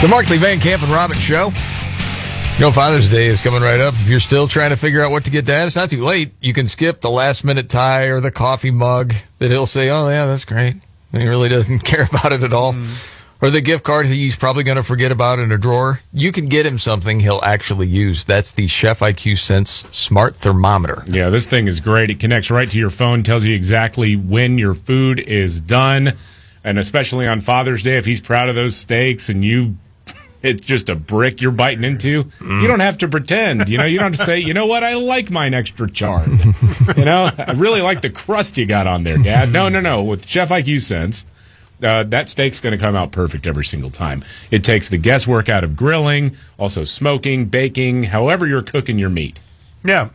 The Markley, Van Camp, and Robbins Show. You know, Father's Day is coming right up. If you're still trying to figure out what to get Dad, it's not too late. You can skip the last-minute tie or the coffee mug that he'll say, oh, yeah, that's great. And he really doesn't care about it at all. Or the gift card he's probably going to forget about in a drawer. You can get him something he'll actually use. That's the Chef IQ Sense Smart Thermometer. Yeah, this thing is great. It connects right to your phone, tells you exactly when your food is done. And especially on Father's Day, if he's proud of those steaks and it's just a brick you're biting into, you don't have to pretend. You don't have to say, you know what, I like mine extra charred. I really like the crust you got on there, Dad. No. With Chef IQ Sense, that steak's going to come out perfect every single time. It takes the guesswork out of grilling, also smoking, baking, however you're cooking your meat. Yeah.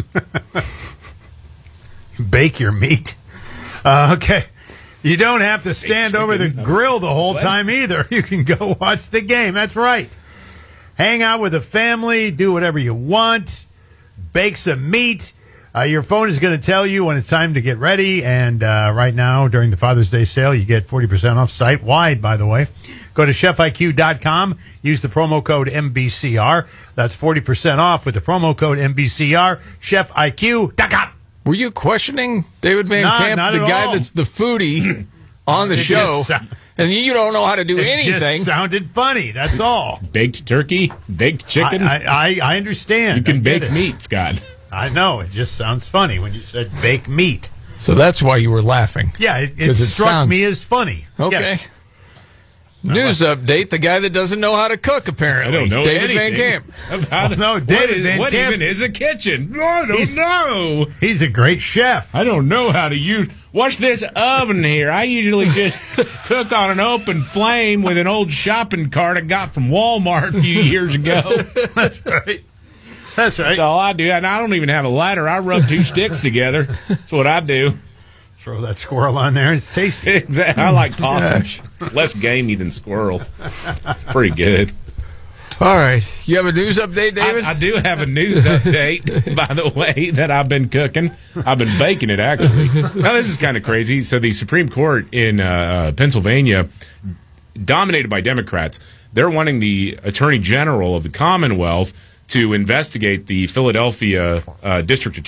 Bake your meat. Okay. You don't have to stand over the grill the whole time either. You can go watch the game. That's right. Hang out with the family. Do whatever you want. Bake some meat. Your phone is going to tell you when it's time to get ready. And right now, during the Father's Day sale, you get 40% off site-wide, by the way. Go to chefiq.com. Use the promo code MBCR. That's 40% off with the promo code MBCR. chefiq.com. Were you questioning David Van Camp, the guy that's the foodie on the show, and you don't know how to do anything? It just sounded funny, that's all. Baked turkey, baked chicken. I understand. You can bake meat, Scott. I know. It just sounds funny when you said bake meat. So that's why you were laughing. Yeah, it struck me as funny. Okay. Yes. News update, the guy that doesn't know how to cook, apparently. I don't know David Van Camp. David Van Camp. What even is a kitchen? I don't know. He's a great chef. I don't know how to watch this oven here. I usually just cook on an open flame with an old shopping cart I got from Walmart a few years ago. That's right. That's all I do. And I don't even have a lighter. I rub two sticks together. That's what I do. Throw that squirrel on there. It's tasty. Exactly. I like possum. It's less gamey than squirrel. Pretty good. All right. You have a news update, David? I do have a news update, by the way, that I've been cooking. I've been baking it, actually. Now, this is kind of crazy. So the Supreme Court in Pennsylvania, dominated by Democrats, they're wanting the Attorney General of the Commonwealth to investigate the Philadelphia District Attorney